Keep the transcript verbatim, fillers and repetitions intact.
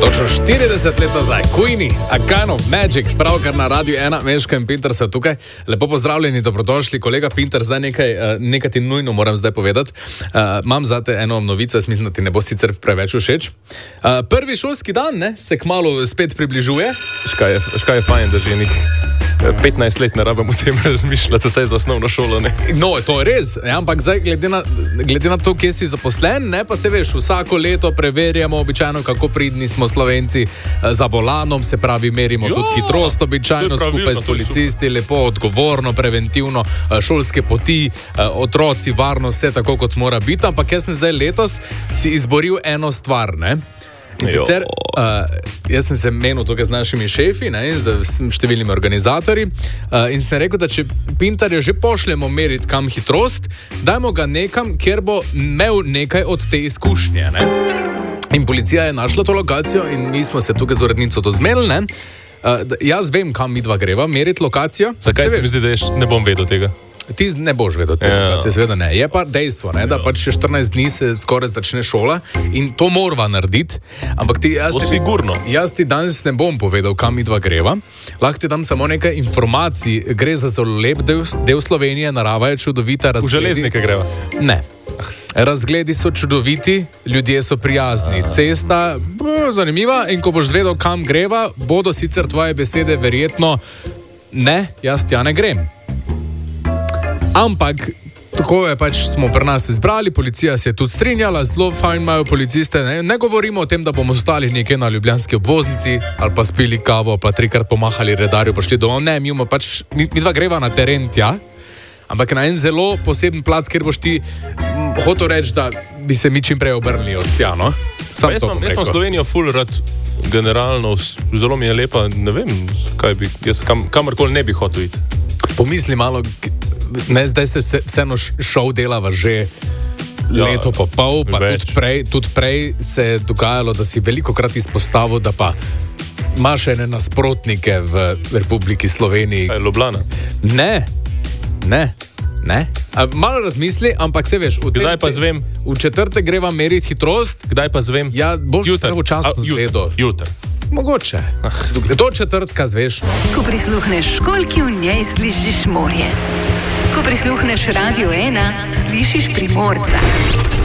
Točno štirideset let nazaj, Queenie, A Kind of Magic, pravkar na Radiu ena, Meška in Pinter so tukaj. Lepo pozdravljeni, dobrodošli, kolega Pinter, zdaj nekaj, nekaj ti nujno moram zdaj povedati. Uh, imam zate eno novico, jaz mislim, da ti ne bo sicer preveč všeč. Uh, prvi šolski dan, ne, se kmalu spet približuje. Škaj je, škaj je fajn, da že nekaj petnajst let ne rabim o tem razmišljati, vsaj za osnovno šolo, ne. No, to je res, ja, ampak zdaj, glede na, glede na to, kje si zaposlen, ne, pa se veš, vsako leto preverjamo običajno, kako pridni smo Slovenci za volanom, se pravi, merimo jo, tudi hitrost običajno skupaj s policisti, lepo, odgovorno, preventivno, šolske poti, otroci, varnost, vse tako, kot mora biti, ampak jaz sem zdaj letos si izboril eno stvar, ne. In sicer, uh, jaz sem se menil tukaj z našimi šefi, ne, z številnimi organizatorji, uh, in sem rekel, da če Pintarja že pošljemo meriti kam hitrost, dajmo ga nekam, kjer bo imel nekaj od te izkušnje, ne. In policija je našla to lokacijo in mi smo se tukaj z urednico to zmenili, ne. Uh, jaz vem, kam midva greva, meriti lokacijo. Zakaj se mi zdi, da ješ, ne bom vedel tega? Ti ne boš vedel te lokacije, seveda ne. Je pa dejstvo, ne, da pač še štirinajst dni se skoraj začne šola in to morava narediti. Ampak ti, jaz, ti, jaz ti danes ne bom povedal, kam midva greva. Lahko ti dam samo nekaj informacij. Gre za zelo lep del, del Slovenije, narava je čudovita. Razgledi... V železnike greva? Ne. Razgledi so čudoviti, ljudje so prijazni. Cesta bo zanimiva in ko boš zvedel, kam greva, bodo sicer tvoje besede verjetno ne, jaz tja ne grem. Ampak, tako je pač smo pri nas izbrali, policija se je tudi strinjala, zelo fajn imajo policiste, ne, ne govorimo o tem, da bomo stali nekje na ljubljanski obvoznici ali pa spili kavo, pa trikrat pomahali redarju, pa šli domov, ne, mi, pač, mi, mi dva greva na teren tja, ampak na en zelo poseben plac, kjer boš ti m, hotel reči, da bi se mi čim prej obrnili od tja, no? Sam jaz sem Slovenijo full rad, generalno, zelo mi je lepa, ne vem, kaj bi, jaz kam, kamorkoli ne bi hotel iti. Pomisli malo, ne, zdaj se vseeno šov delava že leto pa pol, pa tudi prej, tudi prej se je dogajalo, da si veliko krat izpostavil, da pa imaš ene nasprotnike v Republiki Sloveniji. Kaj, Ljubljana? Ne, ne, ne. A, malo razmisli, ampak se veš, v, Kdaj pa zvem? v četrtek greva meriti hitrost. Kdaj pa zvem? Ja, boš pravočasno zvedel. Jutr. Mogoče. Do četrtka zveš. No. Ko prisluhneš školjki, v njej slišiš morje. Ko prisluhneš Radio ena, slišiš Primorca.